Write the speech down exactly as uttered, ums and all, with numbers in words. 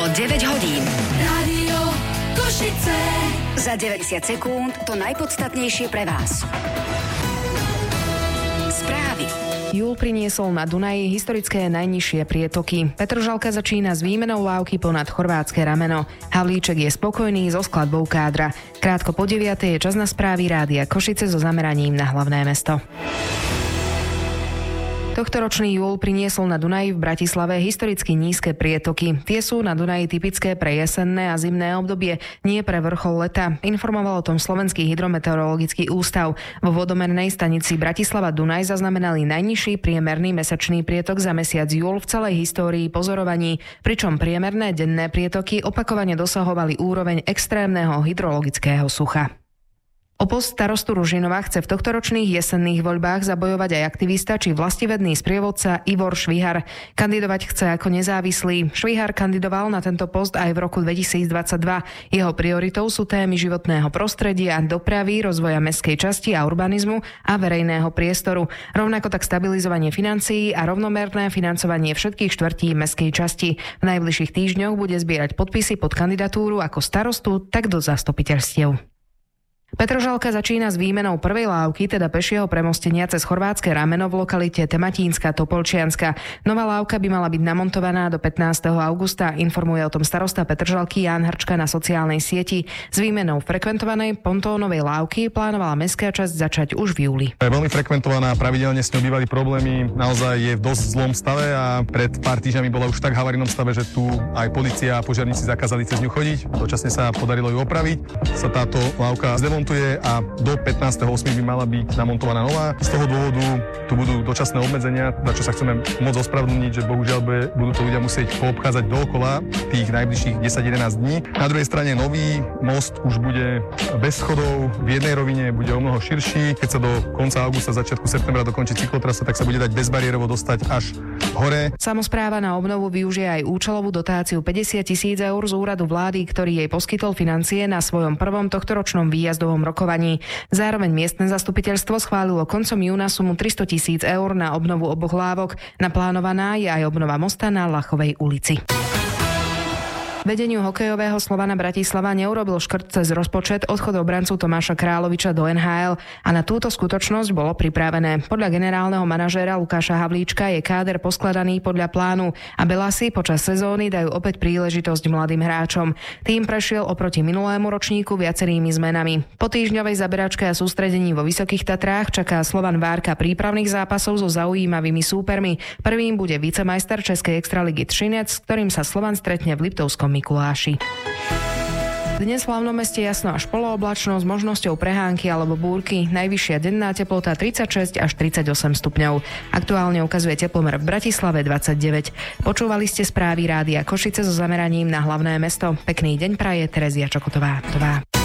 deväť hodín. Rádio Košice. Za deväťdesiat sekúnd to najpodstatnejšie pre vás. Správy. Júl priniesol na Dunaji historické najnižšie prietoky. Petržalka začína s výmenou lávky ponad chorvátske rameno. Havlíček je spokojný so skladbou kádra. Krátko po deviatej je čas na správy Rádia Košice so zameraním na hlavné mesto. Tohtoročný júl priniesol na Dunaji v Bratislave historicky nízke prietoky. Tie sú na Dunaji typické pre jesenné a zimné obdobie, nie pre vrchol leta. Informoval o tom Slovenský hydrometeorologický ústav. Vo vodomernej stanici Bratislava Dunaj zaznamenali najnižší priemerný mesačný prietok za mesiac júl v celej histórii pozorovaní, pričom priemerné denné prietoky opakovane dosahovali úroveň extrémneho hydrologického sucha. O post starostu Ružinova chce v tohtoročných jesenných voľbách zabojovať aj aktivista či vlastivedný sprievodca Ivor Švihar. Kandidovať chce ako nezávislý. Švihar kandidoval na tento post aj v roku dvetisícdvadsaťdva. Jeho prioritou sú témy životného prostredia, dopravy, rozvoja mestskej časti a urbanizmu a verejného priestoru. Rovnako tak stabilizovanie financií a rovnomerné financovanie všetkých štvrtí mestskej časti. V najbližších týždňoch bude zbierať podpisy pod kandidatúru ako starostu, tak do zastupiteľstiev. Petržalka začína s výmenou prvej lávky, teda pešieho premostenia cez chorvátske rameno v lokalite Tematínska Topolčianska. Nová lávka by mala byť namontovaná do pätnásteho augusta, informuje o tom starosta Petržalky Ján Hrčka na sociálnej sieti. S výmenou frekventovanej pontónovej lávky plánovala mestská časť začať už v júli. Je veľmi frekventovaná, pravidelne s ňou bývali problémy, naozaj je v dosť zlom stave a pred pár týždňami bola už v tak havarijnom stave, že tu aj polícia a požiarníci zakázali cez ňu chodiť. Dočasne sa podarilo ju opraviť. Sa táto lávka montuje a do pätnásteho ôsmeho by mala byť namontovaná nová. Z toho dôvodu tu budú dočasné obmedzenia, za čo sa chceme môcť ospravedlniť, že bohužiaľ budú to ľudia musieť poobchádzať dookola tých najbližších desať jedenásť dní. Na druhej strane nový most už bude bez schodov, v jednej rovine bude omnoho širší. Keď sa do konca augusta, začiatku septembra dokončí cyklotrasa, tak sa bude dať bezbariérovo dostať až hore. Samospráva na obnovu využije aj účelovú dotáciu päťdesiat tisíc eur z úradu vlády, ktorý jej poskytol financie na svojom prvom tohtoročnom výjazdovom rokovaní. Zároveň miestne zastupiteľstvo schválilo koncom júna sumu tristo tisíc eur na obnovu oboch lávok. Naplánovaná je aj obnova mosta na Lachovej ulici. Vedeniu hokejového Slovana Bratislava neurobil škrt cez rozpočet odchod obrancu Tomáša Královiča do en há el a na túto skutočnosť bolo pripravené. Podľa generálneho manažéra Lukáša Havlíčka je káder poskladaný podľa plánu a Belasi počas sezóny dajú opäť príležitosť mladým hráčom. Tým prešiel oproti minulému ročníku viacerými zmenami. Po týždňovej zaberačke a sústredení vo Vysokých Tatrách čaká Slovan várka prípravných zápasov so zaujímavými súpermi. Prvým bude vicemajster Českej extraligy Třinec, s ktorým sa Slovan stretne v Liptovskom Mikuláši. Dnes v hlavnom meste jasno až polooblačno s možnosťou prehánky alebo búrky. Najvyššia denná teplota tridsaťšesť až tridsaťosem stupňov. Aktuálne ukazuje teplomer v Bratislave dvadsaťdeväť. Počúvali ste správy Rádia Košice so zameraním na hlavné mesto. Pekný deň praje Terezia Čokotová.